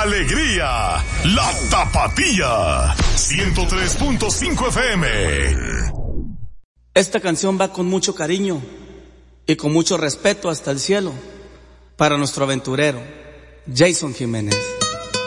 alegría, La Tapatía, 103.5 FM. Esta canción va con mucho cariño y con mucho respeto hasta el cielo para nuestro aventurero, Jason Jiménez.